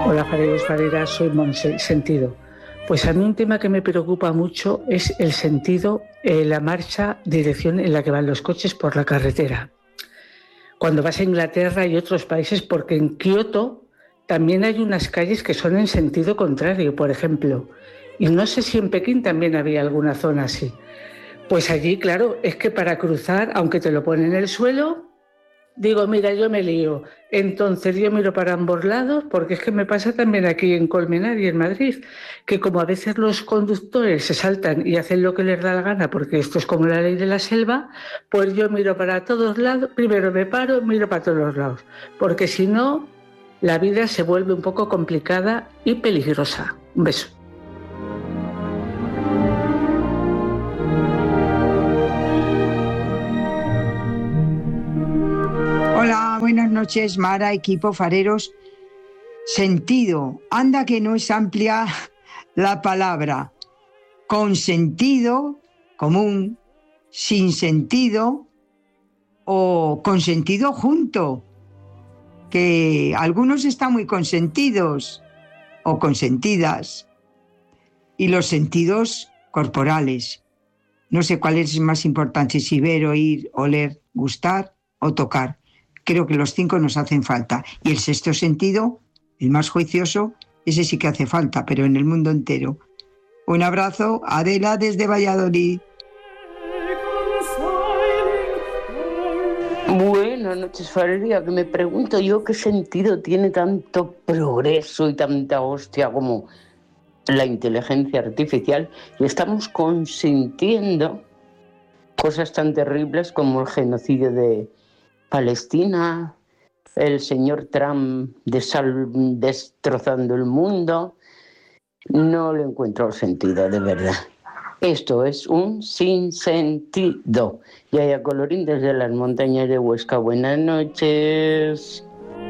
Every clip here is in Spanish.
Hola, fareros, fareras, soy Monse, Sentido. Pues a mí un tema que me preocupa mucho es el sentido, la marcha, dirección en la que van los coches por la carretera. Cuando vas a Inglaterra y otros países, porque en Kioto también hay unas calles que son en sentido contrario, por ejemplo. Y no sé si en Pekín también había alguna zona así. Pues allí, claro, es que para cruzar, aunque te lo ponen en el suelo, digo, mira, yo me lío. Entonces yo miro para ambos lados, porque es que me pasa también aquí en Colmenar y en Madrid, que como a veces los conductores se saltan y hacen lo que les da la gana, porque esto es como la ley de la selva, pues yo miro para todos lados, primero me paro, miro para todos los lados, porque si no, la vida se vuelve un poco complicada y peligrosa. Un beso. Hola, buenas noches, Mara, equipo, fareros. Sentido, anda que no es amplia la palabra. Con sentido común, sin sentido o con sentido junto. Que algunos están muy consentidos o consentidas. Y los sentidos corporales. No sé cuál es más importante, si ver, oír, oler, gustar o tocar. Creo que los 5 nos hacen falta. Y el sexto sentido, el más juicioso, ese sí que hace falta, pero en el mundo entero. Un abrazo, Adela desde Valladolid. Buenas noches, Farería, que me pregunto yo qué sentido tiene tanto progreso y tanta hostia como la inteligencia artificial, y estamos consintiendo cosas tan terribles como el genocidio de Palestina, el señor Trump destrozando el mundo. No le encuentro sentido, de verdad. Esto es un sinsentido. Yaya Colorín desde las montañas de Huesca. Buenas noches.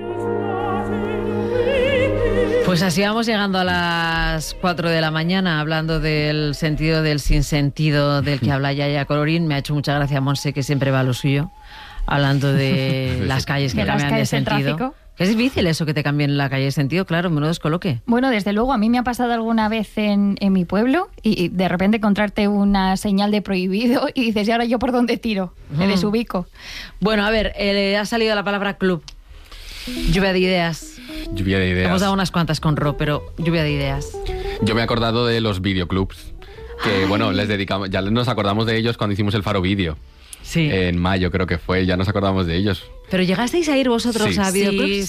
Pues así vamos llegando a las 4 de la mañana hablando del sentido del sinsentido del que habla Yaya Colorín. Me ha hecho mucha gracia Monse, que siempre va a lo suyo, hablando de las calles que cambian de sentido. Es difícil eso, que te cambien la calle de sentido, claro, menudo descoloque. Bueno, desde luego, a mí me ha pasado alguna vez en mi pueblo y de repente encontrarte una señal de prohibido y dices, ¿y ahora yo por dónde tiro? Me desubico. Bueno, a ver, ha salido la palabra club. Lluvia de ideas. Lluvia de ideas. Hemos dado unas cuantas con Ro, pero lluvia de ideas. Yo me he acordado de los videoclubs, que bueno, les dedicamos, ya nos acordamos de ellos cuando hicimos el Faro Vídeo. Sí. En mayo creo que fue, ya nos acordamos de ellos. ¿Pero llegasteis a ir vosotros a videoclubs?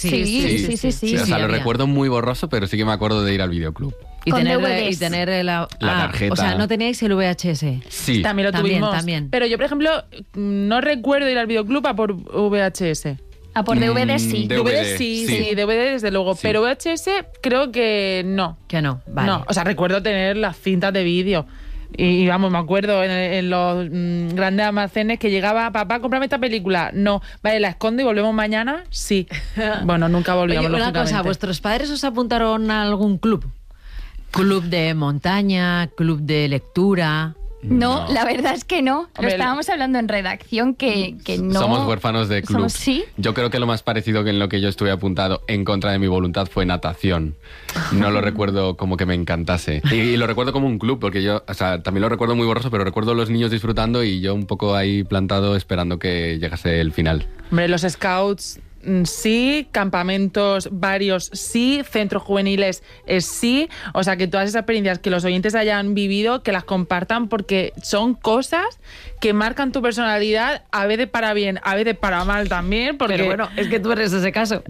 Sí. O sea, lo recuerdo muy borroso, pero sí que me acuerdo de ir al videoclub. Y tener la tarjeta. O sea, ¿no teníais el VHS? Sí. También lo tuvimos. También. Pero yo, por ejemplo, no recuerdo ir al videoclub a por VHS. A por DVD sí. DVD sí, DVD desde luego. Sí. Pero VHS creo que no. Que no, vale. No, o sea, recuerdo tener las cintas de vídeo. Y vamos, me acuerdo en los grandes almacenes que llegaba, papá, cómprame esta película. No, vale, la escondo y volvemos mañana. Sí. Bueno, nunca volvíamos. Oye, una cosa, ¿vuestros padres os apuntaron a algún club? ¿Club de montaña? ¿Club de lectura? No, la verdad es que no. Lo estábamos hablando en redacción que no. Somos huérfanos de club. ¿Sí? Yo creo que lo más parecido que en lo que yo estuve apuntado en contra de mi voluntad fue natación. No lo recuerdo como que me encantase. Y lo recuerdo como un club, porque yo, o sea, también lo recuerdo muy borroso, pero recuerdo a los niños disfrutando y yo un poco ahí plantado esperando que llegase el final. Hombre, los scouts sí, campamentos varios sí, centros juveniles sí, o sea que todas esas experiencias que los oyentes hayan vivido, que las compartan, porque son cosas que marcan tu personalidad, a veces para bien, a veces para mal también, porque... Pero bueno, es que tú eres ese caso.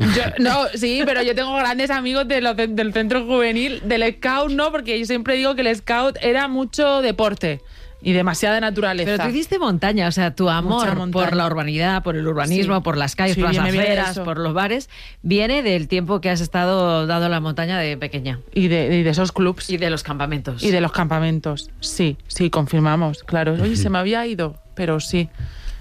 Sí, pero yo tengo grandes amigos del centro juvenil, del scout no, porque yo siempre digo que el scout era mucho deporte y demasiada naturaleza. Pero tú hiciste montaña, o sea, tu amor por la urbanidad, por el urbanismo, sí, por las calles, por las aceras, por los bares, viene del tiempo que has estado dado a la montaña de pequeña. Y de esos clubs. Y de los campamentos. Y de los campamentos, sí, confirmamos, claro. Oye, se me había ido, pero sí.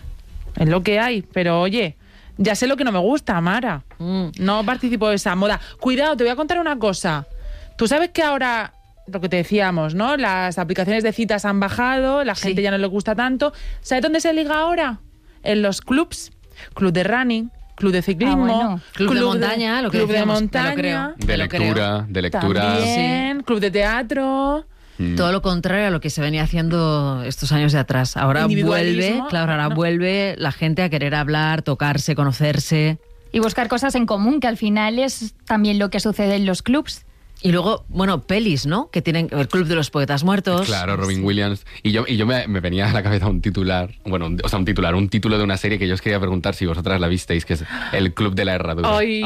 Es lo que hay, pero oye, ya sé lo que no me gusta, Mara. No participo de esa moda. Cuidado, te voy a contar una cosa. Tú sabes que ahora... Lo que te decíamos, ¿no? Las aplicaciones de citas han bajado, la gente ya no le gusta tanto. ¿Sabes dónde se liga ahora? En los clubs. Club de running, club de ciclismo, bueno. Club de montaña, lo que club de decíamos, montaña, me lo creo. De lectura. también, club de teatro. Todo lo contrario a lo que se venía haciendo estos años de atrás. Ahora Individualismo, vuelve, claro, ahora no. vuelve la gente a querer hablar, tocarse, conocerse. Y buscar cosas en común, que al final es también lo que sucede en los clubs. Y luego, bueno, pelis, ¿no? Que tienen el Club de los Poetas Muertos. Claro, Robin Williams. Y yo me venía a la cabeza un titular, un título de una serie que yo os quería preguntar si vosotras la visteis, que es El Club de la Herradura. Ay.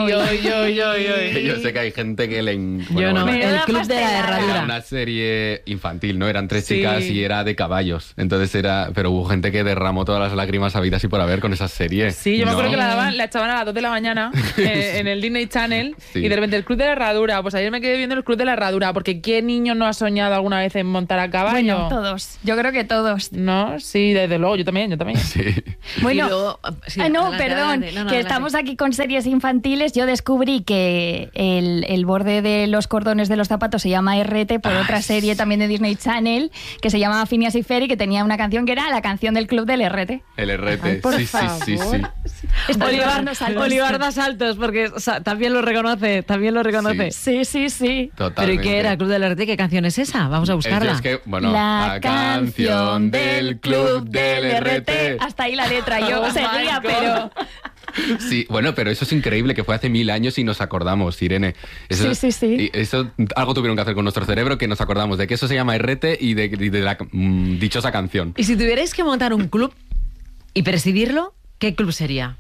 Yo sé que hay gente que le... Yo no, Menuda el Club de la pastelada. Era Herradura. una serie infantil, ¿no? Eran 3 Sí. chicas y era de caballos. Entonces pero hubo gente que derramó todas las lágrimas habidas y por haber con esa serie. Sí, yo me ¿no? acuerdo que la echaban a las 2 de la mañana en el Disney Channel Sí. y de repente el Club de la Herradura. Pues ayer me quedé viendo el Club de la Herradura porque ¿qué niño no ha soñado alguna vez en montar a caballo? Bueno, todos. Yo creo que todos. No, sí, desde luego, yo también. Sí. Bueno, Y luego, sí, no, adelante, perdón, adelante. No, que adelante. estamos aquí con series infantiles. Yo descubrí que el borde de los cordones de los zapatos se llama RT por otra serie también de Disney Channel que se llamaba Phineas y Ferb y que tenía una canción que era la canción del club del RT. El RT. Ay, por sí. favor. Olivar da saltos porque también lo reconoce, Sí. Totalmente. Pero ¿y qué era el Club del RT? ¿Qué canción es esa? Vamos a buscarla. Es que, bueno, La canción del club del RT. RT. Hasta ahí la letra. Yo Oh seguía, my God. pero... Sí, bueno, pero eso es increíble, que fue hace 1000 años y nos acordamos, Irene. Eso, Sí. y eso algo tuvieron que hacer con nuestro cerebro, que nos acordamos de que eso se llama RT y de la dichosa canción. Y si tuvierais que montar un club y presidirlo, ¿qué club sería?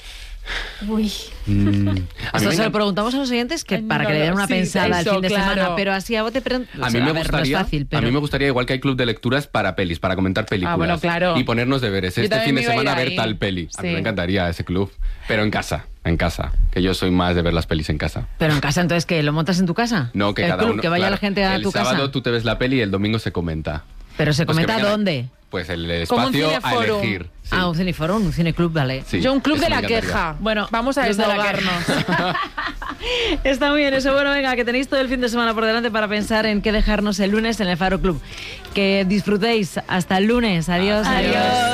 Uy. A mí Esto me se lo encanta- preguntamos a los oyentes que para No, que le den una sí, pensada eso, al fin de claro. semana, pero así a bote pronto. A mí me no gustaría, es fácil, pero... a mí me gustaría, igual que hay club de lecturas para pelis, para comentar películas. bueno, claro. Y ponernos deberes. Yo Este también fin de me iba a semana ir ver ahí. tal peli. A mí Sí. me encantaría ese club. Pero en casa. Que yo soy más de ver las pelis en casa. Pero en casa, entonces, ¿qué? ¿Lo montas en tu casa? No, que el cada club, uno. que vaya claro, la gente a el tu sábado casa. tú te ves la peli y el domingo se comenta. Pero se Pues que comenta vengan a- dónde. Pues el Como un espacio a cineforum. elegir. Sí. Ah, un cineforum, un cineclub, vale. Sí, Yo un club eso de me la encantaría. queja. Bueno, Vamos a club de la desahogarnos. Está muy bien eso. Bueno, venga, que tenéis todo el fin de semana por delante para pensar en qué dejarnos el lunes en el Faro Club. Que disfrutéis. Hasta el lunes. Adiós. Adiós.